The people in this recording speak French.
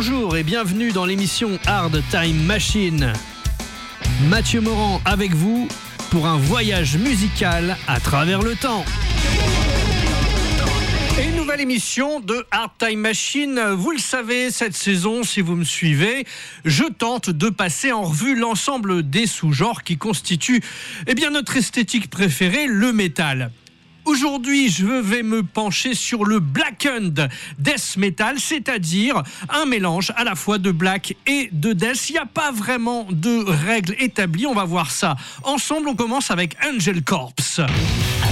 Bonjour et bienvenue dans l'émission Hard Time Machine. Mathieu Morand avec vous pour un voyage musical à travers le temps. Et une nouvelle émission de Hard Time Machine. Vous le savez, cette saison, si vous me suivez, je tente de passer en revue l'ensemble des sous-genres qui constituent notre esthétique préférée, le métal. Aujourd'hui, je vais me pencher sur le blackened death metal, c'est-à-dire un mélange à la fois de black et de death. Il n'y a pas vraiment de règles établies, on va voir ça ensemble. On commence avec Angel Corpse.